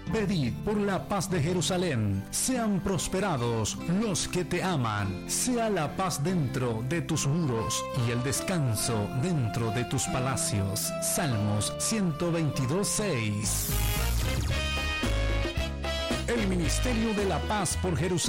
Pedid por la paz de Jerusalén. Sean prosperados los que te aman. Sea la paz dentro de tus muros y el descanso dentro de tus palacios. Salmos 122:6. El Ministerio de la Paz por Jerusalén